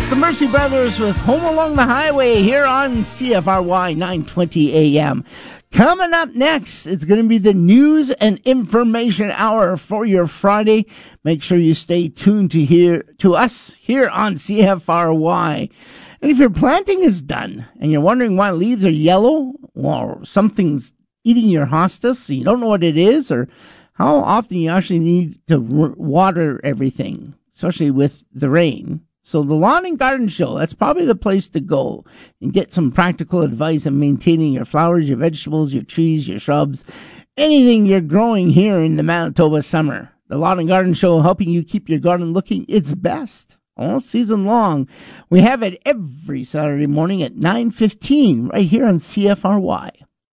It's the Mercy Brothers with Home Along the Highway here on CFRY 920 AM. Coming up next, it's going to be the news and information hour for your Friday. Make sure you stay tuned to us here on CFRY. And if your planting is done and you're wondering why leaves are yellow or something's eating your hostas, so you don't know what it is, or how often you actually need to water everything, especially with the rain. So the Lawn and Garden Show, that's probably the place to go and get some practical advice on maintaining your flowers, your vegetables, your trees, your shrubs, anything you're growing here in the Manitoba summer. The Lawn and Garden Show helping you keep your garden looking its best all season long. We have it every Saturday morning at 9:15 right here on CFRY.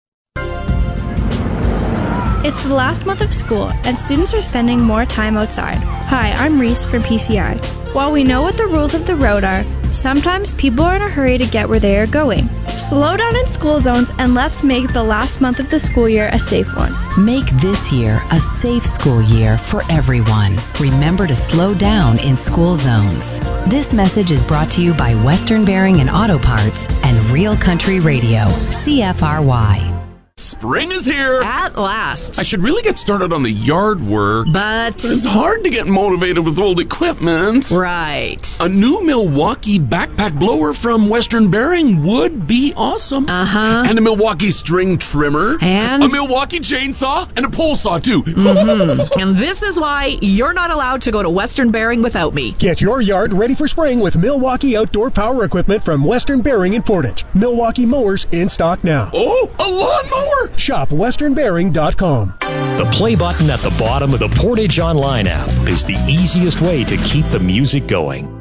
It's the last month of school, and students are spending more time outside. Hi, I'm Reese from PCI. While we know what the rules of the road are, sometimes people are in a hurry to get where they are going. Slow down in school zones, and let's make the last month of the school year a safe one. Make this year a safe school year for everyone. Remember to slow down in school zones. This message is brought to you by Western Bearing and Auto Parts and Real Country Radio, CFRY. Spring is here. At last. I should really get started on the yard work. But it's hard to get motivated with old equipment. Right. A new Milwaukee backpack blower from Western Bearing would be awesome. Uh-huh. And a Milwaukee string trimmer. And a Milwaukee chainsaw. And a pole saw, too. Mm-hmm. And this is why you're not allowed to go to Western Bearing without me. Get your yard ready for spring with Milwaukee outdoor power equipment from Western Bearing in Portage. Milwaukee mowers in stock now. Oh, a lawnmower! Shop westernbearing.com. The play button at the bottom of the Portage Online app is the easiest way to keep the music going.